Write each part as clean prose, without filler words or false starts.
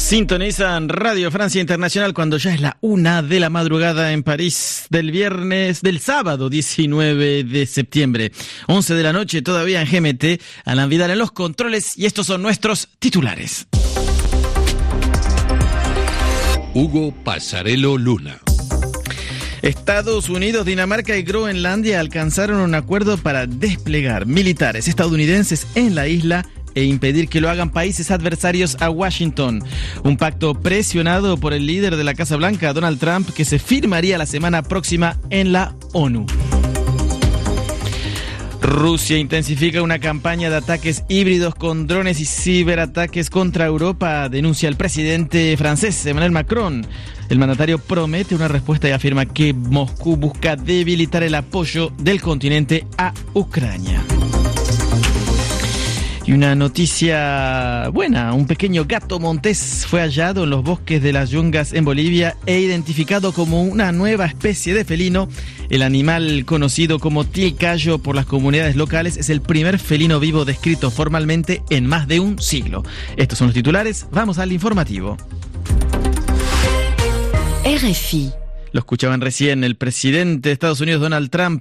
Sintonizan Radio Francia Internacional cuando ya es la 1 de la madrugada en París del sábado 19 de septiembre. 11 de la noche todavía en GMT, Alan Vidal en los controles y estos son nuestros titulares. Hugo Pasarello Luna. Estados Unidos, Dinamarca y Groenlandia alcanzaron un acuerdo para desplegar militares estadounidenses en la isla e impedir que lo hagan países adversarios a Washington. Un pacto presionado por el líder de la Casa Blanca, Donald Trump, que se firmaría la semana próxima en la ONU. Rusia intensifica una campaña de ataques híbridos con drones y ciberataques contra Europa, denuncia el presidente francés Emmanuel Macron. El mandatario promete una respuesta y afirma que Moscú busca debilitar el apoyo del continente a Ucrania. Y una noticia buena, un pequeño gato montés fue hallado en los bosques de las Yungas en Bolivia e identificado como una nueva especie de felino. El animal conocido como tilcayo por las comunidades locales es el primer felino vivo descrito formalmente en más de un siglo. Estos son los titulares, vamos al informativo. RFI. Lo escuchaban recién, el presidente de Estados Unidos, Donald Trump,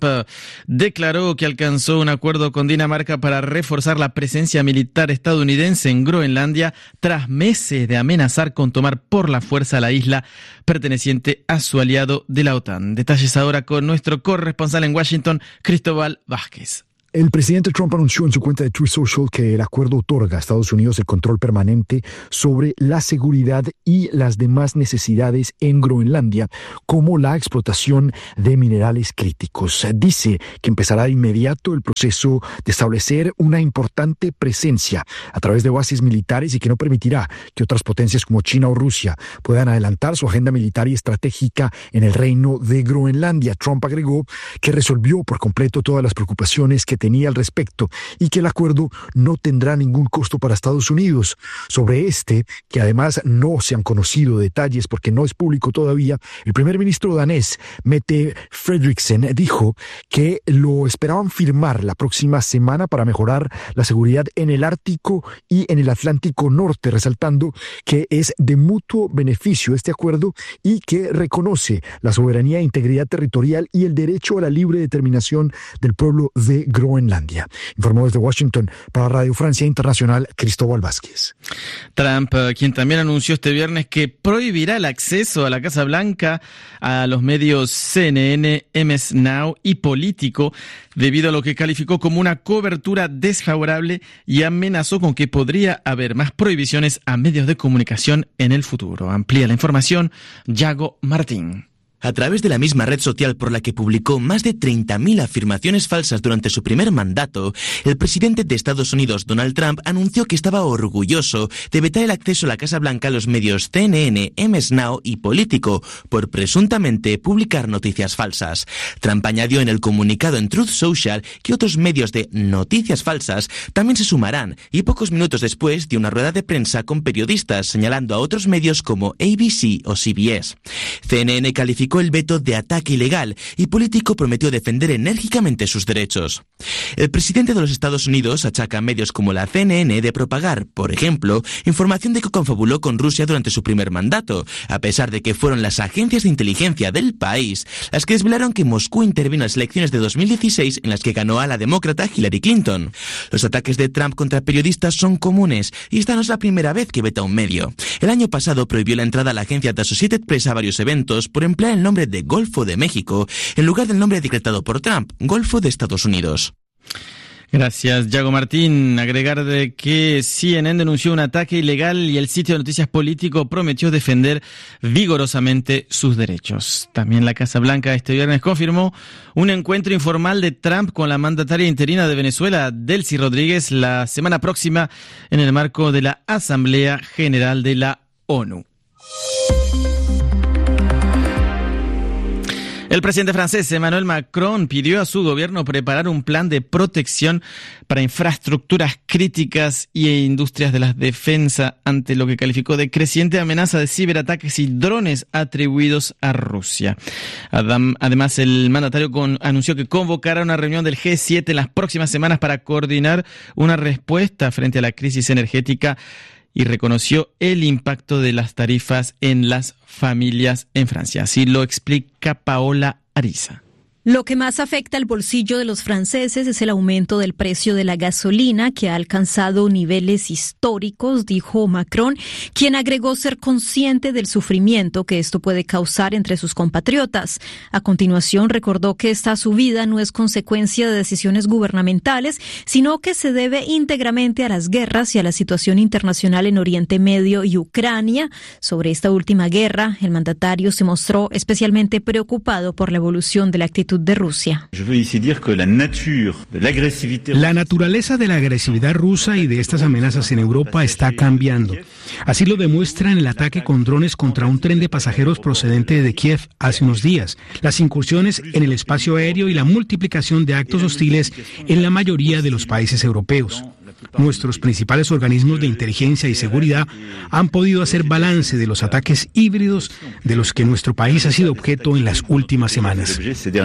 declaró que alcanzó un acuerdo con Dinamarca para reforzar la presencia militar estadounidense en Groenlandia tras meses de amenazar con tomar por la fuerza la isla perteneciente a su aliado de la OTAN. Detalles ahora con nuestro corresponsal en Washington, Cristóbal Vázquez. El presidente Trump anunció en su cuenta de Truth Social que el acuerdo otorga a Estados Unidos el control permanente sobre la seguridad y las demás necesidades en Groenlandia, como la explotación de minerales críticos. Dice que empezará de inmediato el proceso de establecer una importante presencia a través de bases militares y que no permitirá que otras potencias como China o Rusia puedan adelantar su agenda militar y estratégica en el reino de Groenlandia. Trump agregó que resolvió por completo todas las preocupaciones que tenía al respecto y que el acuerdo no tendrá ningún costo para Estados Unidos. Sobre que además no se han conocido detalles porque no es público todavía, el primer ministro danés, Mette Frederiksen, dijo que lo esperaban firmar la próxima semana para mejorar la seguridad en el Ártico y en el Atlántico Norte, resaltando que es de mutuo beneficio este acuerdo y que reconoce la soberanía e integridad territorial y el derecho a la libre determinación del pueblo de Groenlandia. Informó desde Washington para Radio Francia Internacional, Cristóbal Vázquez. Trump, quien también anunció este viernes que prohibirá el acceso a la Casa Blanca a los medios CNN, MS Now y Político, debido a lo que calificó como una cobertura desfavorable y amenazó con que podría haber más prohibiciones a medios de comunicación en el futuro. Amplía la información, Yago Martín. A través de la misma red social por la que publicó más de 30.000 afirmaciones falsas durante su primer mandato, el presidente de Estados Unidos, Donald Trump, anunció que estaba orgulloso de vetar el acceso a la Casa Blanca a los medios CNN, MS Now y Político por presuntamente publicar noticias falsas. Trump añadió en el comunicado en Truth Social que otros medios de noticias falsas también se sumarán y pocos minutos después dio una rueda de prensa con periodistas señalando a otros medios como ABC o CBS. CNN calificó el veto de ataque ilegal y Político prometió defender enérgicamente sus derechos. El presidente de los Estados Unidos achaca a medios como la CNN de propagar, por ejemplo, información de que confabuló con Rusia durante su primer mandato, a pesar de que fueron las agencias de inteligencia del país las que desvelaron que Moscú intervino en las elecciones de 2016 en las que ganó a la demócrata Hillary Clinton. Los ataques de Trump contra periodistas son comunes y esta no es la primera vez que veta un medio. El año pasado prohibió la entrada a la agencia The Associated Press a varios eventos por emplear el nombre de Golfo de México en lugar del nombre decretado por Trump, Golfo de Estados Unidos. Gracias, Yago Martín. Agregar de que CNN denunció un ataque ilegal y el sitio de noticias Político prometió defender vigorosamente sus derechos. También la Casa Blanca este viernes confirmó un encuentro informal de Trump con la mandataria interina de Venezuela, Delcy Rodríguez, la semana próxima en el marco de la Asamblea General de la ONU. El presidente francés Emmanuel Macron pidió a su gobierno preparar un plan de protección para infraestructuras críticas e industrias de la defensa ante lo que calificó de creciente amenaza de ciberataques y drones atribuidos a Rusia. Además, el mandatario anunció que convocará una reunión del G7 en las próximas semanas para coordinar una respuesta frente a la crisis energética y reconoció el impacto de las tarifas en las familias en Francia. Así lo explica Paola Ariza. Lo que más afecta al bolsillo de los franceses es el aumento del precio de la gasolina, que ha alcanzado niveles históricos, dijo Macron, quien agregó ser consciente del sufrimiento que esto puede causar entre sus compatriotas. A continuación, recordó que esta subida no es consecuencia de decisiones gubernamentales, sino que se debe íntegramente a las guerras y a la situación internacional en Oriente Medio y Ucrania. Sobre esta última guerra, el mandatario se mostró especialmente preocupado por la evolución de la actitud de Rusia. La naturaleza de la agresividad rusa y de estas amenazas en Europa está cambiando. Así lo demuestra en el ataque con drones contra un tren de pasajeros procedente de Kiev hace unos días, las incursiones en el espacio aéreo y la multiplicación de actos hostiles en la mayoría de los países europeos. Nuestros principales organismos de inteligencia y seguridad han podido hacer balance de los ataques híbridos de los que nuestro país ha sido objeto en las últimas semanas.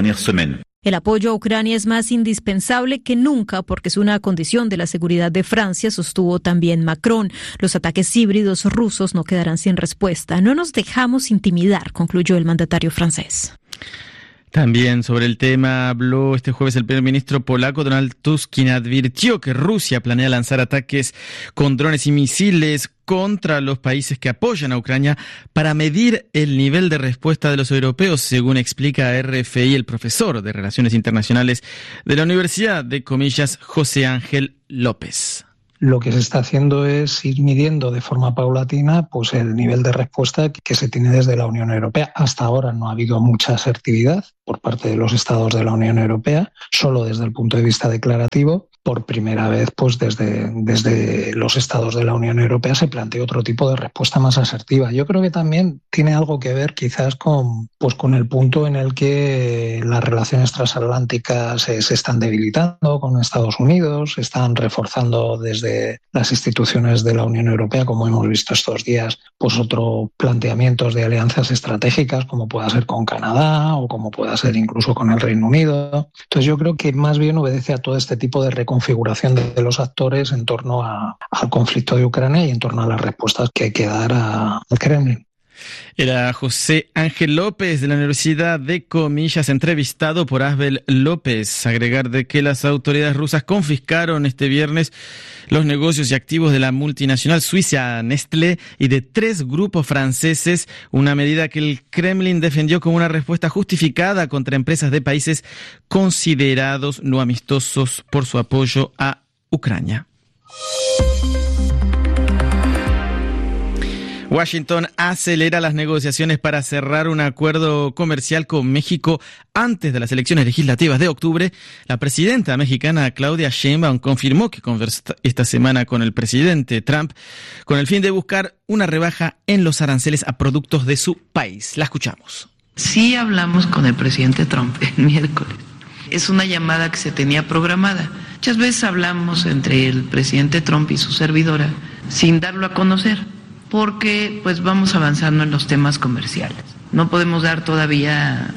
El apoyo a Ucrania es más indispensable que nunca porque es una condición de la seguridad de Francia, sostuvo también Macron. Los ataques híbridos rusos no quedarán sin respuesta. No nos dejamos intimidar, concluyó el mandatario francés. También sobre el tema habló este jueves el primer ministro polaco Donald Tusk, quien advirtió que Rusia planea lanzar ataques con drones y misiles contra los países que apoyan a Ucrania para medir el nivel de respuesta de los europeos, según explica a RFI el profesor de Relaciones Internacionales de la Universidad de Comillas, José Ángel López. Lo que se está haciendo es ir midiendo de forma paulatina pues el nivel de respuesta que se tiene desde la Unión Europea. Hasta ahora no ha habido mucha asertividad por parte de los estados de la Unión Europea, solo desde el punto de vista declarativo. Por primera vez, pues desde los estados de la Unión Europea se plantea otro tipo de respuesta más asertiva. Yo creo que también tiene algo que ver quizás con el punto en el que las relaciones transatlánticas se están debilitando con Estados Unidos, se están reforzando desde las instituciones de la Unión Europea, como hemos visto estos días, pues otros planteamientos de alianzas estratégicas, como pueda ser con Canadá o como pueda ser incluso con el Reino Unido. Entonces yo creo que más bien obedece a todo este tipo de configuración de los actores en torno al conflicto de Ucrania y en torno a las respuestas que hay que dar al Kremlin. Era José Ángel López de la Universidad de Comillas, entrevistado por Asbel López. Agregar de que las autoridades rusas confiscaron este viernes los negocios y activos de la multinacional suiza Nestlé y de 3 grupos franceses, una medida que el Kremlin defendió como una respuesta justificada contra empresas de países considerados no amistosos por su apoyo a Ucrania. Washington acelera las negociaciones para cerrar un acuerdo comercial con México antes de las elecciones legislativas de octubre. La presidenta mexicana Claudia Sheinbaum confirmó que conversó esta semana con el presidente Trump con el fin de buscar una rebaja en los aranceles a productos de su país. La escuchamos. Sí hablamos con el presidente Trump el miércoles. Es una llamada que se tenía programada. Muchas veces hablamos entre el presidente Trump y su servidora sin darlo a conocer, porque pues vamos avanzando en los temas comerciales. No podemos dar todavía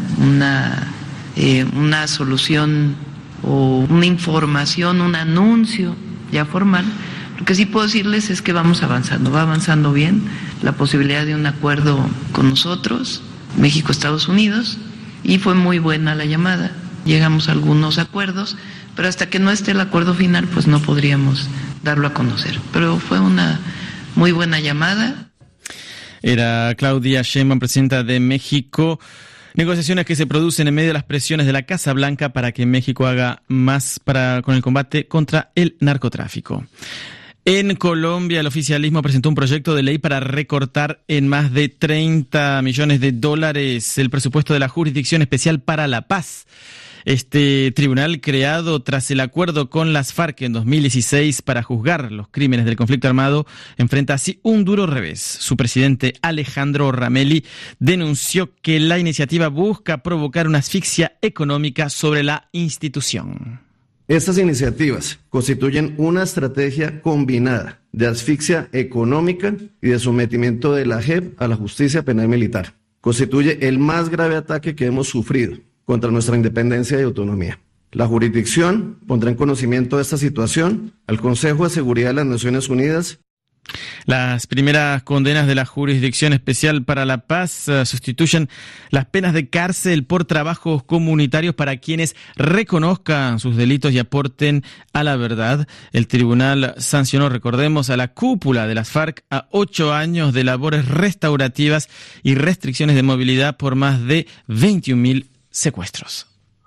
una solución o una información, un anuncio ya formal. Lo que sí puedo decirles es que vamos avanzando, va avanzando bien la posibilidad de un acuerdo con nosotros, México, Estados Unidos, y fue muy buena la llamada. Llegamos a algunos acuerdos, pero hasta que no esté el acuerdo final, pues no podríamos darlo a conocer. Pero fue una muy buena llamada. Era Claudia Sheinbaum, presidenta de México. Negociaciones que se producen en medio de las presiones de la Casa Blanca para que México haga más con el combate contra el narcotráfico. En Colombia, el oficialismo presentó un proyecto de ley para recortar en más de 30 millones de dólares el presupuesto de la Jurisdicción Especial para la Paz. Este tribunal, creado tras el acuerdo con las FARC en 2016 para juzgar los crímenes del conflicto armado, enfrenta así un duro revés. Su presidente, Alejandro Ramelli, denunció que la iniciativa busca provocar una asfixia económica sobre la institución. Estas iniciativas constituyen una estrategia combinada de asfixia económica y de sometimiento de la JEP a la justicia penal militar. Constituye el más grave ataque que hemos sufrido contra nuestra independencia y autonomía. La jurisdicción pondrá en conocimiento de esta situación al Consejo de Seguridad de las Naciones Unidas. Las primeras condenas de la Jurisdicción Especial para la Paz sustituyen las penas de cárcel por trabajos comunitarios para quienes reconozcan sus delitos y aporten a la verdad. El tribunal sancionó, recordemos, a la cúpula de las FARC a 8 años de labores restaurativas y restricciones de movilidad por más de 21.000 secuestros.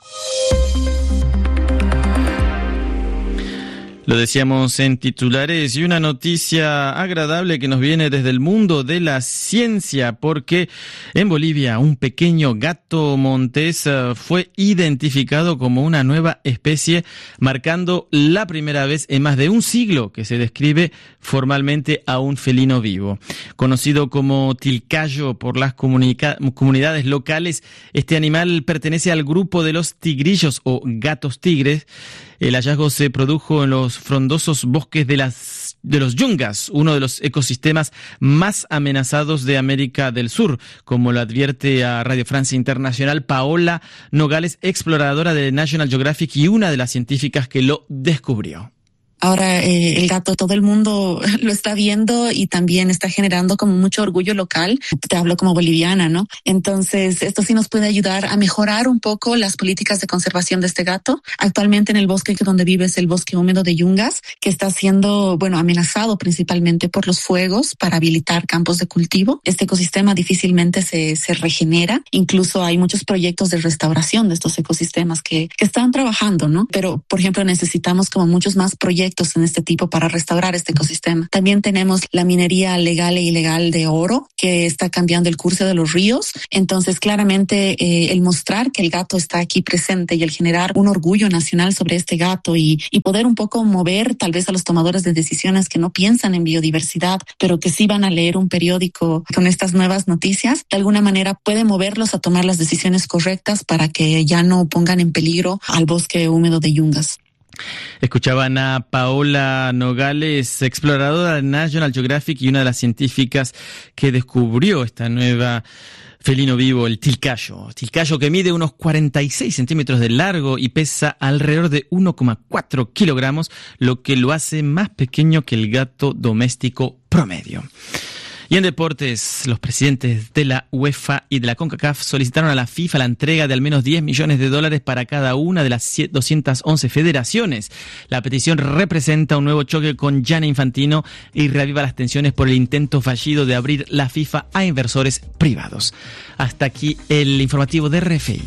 Lo decíamos en titulares y una noticia agradable que nos viene desde el mundo de la ciencia, porque en Bolivia un pequeño gato montés fue identificado como una nueva especie, marcando la primera vez en más de un siglo que se describe formalmente a un felino vivo. Conocido como tilcayo por las comunidades locales, este animal pertenece al grupo de los tigrillos o gatos tigres. El hallazgo se produjo en los frondosos bosques de los yungas, uno de los ecosistemas más amenazados de América del Sur, como lo advierte a Radio Francia Internacional Paola Nogales, exploradora de National Geographic y una de las científicas que lo descubrió. Ahora el gato, todo el mundo lo está viendo y también está generando como mucho orgullo local. Te hablo como boliviana, ¿no? Entonces, esto sí nos puede ayudar a mejorar un poco las políticas de conservación de este gato. Actualmente en el bosque donde vive es el bosque húmedo de Yungas, que está siendo, amenazado principalmente por los fuegos para habilitar campos de cultivo. Este ecosistema difícilmente se regenera. Incluso hay muchos proyectos de restauración de estos ecosistemas que están trabajando, ¿no? Pero, por ejemplo, necesitamos como muchos más proyectos en este tipo para restaurar este ecosistema. También tenemos la minería legal e ilegal de oro que está cambiando el curso de los ríos. Entonces, claramente, el mostrar que el gato está aquí presente y el generar un orgullo nacional sobre este gato y poder un poco mover tal vez a los tomadores de decisiones que no piensan en biodiversidad, pero que sí van a leer un periódico con estas nuevas noticias, de alguna manera puede moverlos a tomar las decisiones correctas para que ya no pongan en peligro al bosque húmedo de Yungas. Escuchaban a Paola Nogales, exploradora de National Geographic y una de las científicas que descubrió esta nueva felino vivo, el tilcayo. Tilcayo que mide unos 46 centímetros de largo y pesa alrededor de 1,4 kilogramos, lo que lo hace más pequeño que el gato doméstico promedio. Y en deportes, los presidentes de la UEFA y de la CONCACAF solicitaron a la FIFA la entrega de al menos $10 millones para cada una de las 211 federaciones. La petición representa un nuevo choque con Gianni Infantino y reaviva las tensiones por el intento fallido de abrir la FIFA a inversores privados. Hasta aquí el informativo de RFI.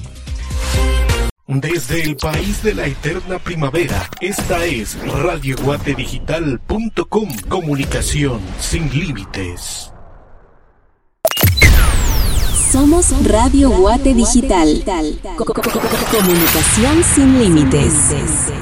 Desde el país de la eterna primavera, esta es radioguatedigital.com, comunicación sin límites. Somos Radio Guate Digital. Comunicación sin límites.